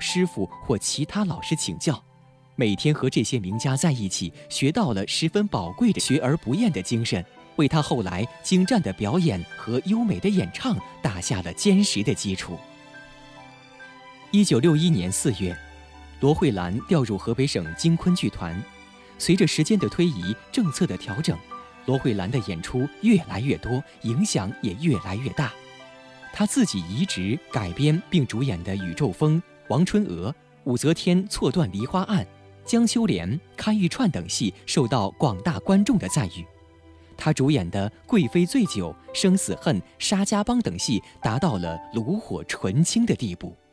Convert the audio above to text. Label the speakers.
Speaker 1: 师傅或其他老师请教，每天和这些名家在一起，学到了十分宝贵的学而不厌的精神，为他后来精湛的表演和优美的演唱打下了坚实的基础。1961年4月，罗慧兰调入河北省京昆剧团。随着时间的推移，政策的调整，罗慧兰的演出越来越多，影响也越来越大。她自己移植、改编并主演的《宇宙风》《王春娥》《武则天错断梨花案》《江秋莲》《看玉串》等戏受到广大观众的赞誉。她主演的《贵妃醉酒》《生死恨》《沙家浜》等戏达到了炉火纯青的地步。